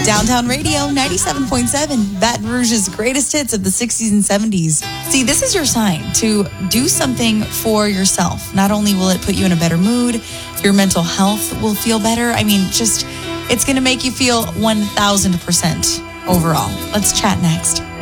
Downtown Radio 97.7, Baton Rouge's greatest hits of the 60s and 70s. See, this is your sign to do something for yourself. Not only will it put you in a better mood, your mental health will feel better. I mean, it's going to make you feel 1,000% overall. Let's chat next.